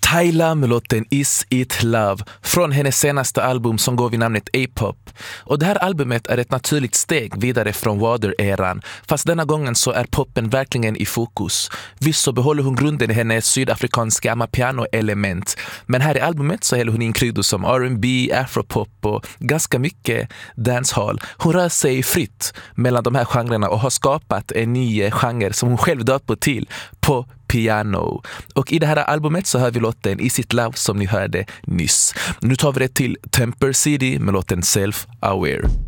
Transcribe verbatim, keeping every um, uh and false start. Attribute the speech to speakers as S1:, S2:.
S1: Tyla med låten Is It Love från hennes senaste album som går vid namnet A-pop. Och det här albumet är ett naturligt steg vidare från Water-eran, fast denna gången så är poppen verkligen i fokus. Visst så behåller hon grunden i hennes sydafrikanska amapiano-element, men här i albumet så häller hon in kryddor som R and B, afropop och ganska mycket dancehall. Hon rör sig fritt mellan de här genrerna och har skapat en ny genre som hon själv döpt på till på piano. Och i det här albumet så hör vi låten Is It Love som ni hörde nyss. Nu tar vi det till Temper City med låten Self Aware.